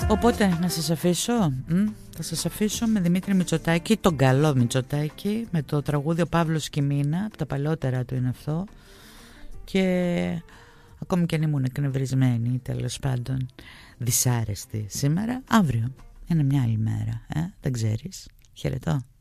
Οπότε να σας αφήσω, θα σας αφήσω με Δημήτρη Μητσοτάκη, τον καλό Μητσοτάκη, με το τραγούδι Ο Παύλος και η Μίνα, από τα παλαιότερα του είναι αυτό. Και ακόμη και αν ήμουν εκνευρισμένη, τέλος πάντων δυσάρεστη σήμερα, αύριο είναι μια άλλη μέρα, δεν ξέρεις. Χαιρετώ.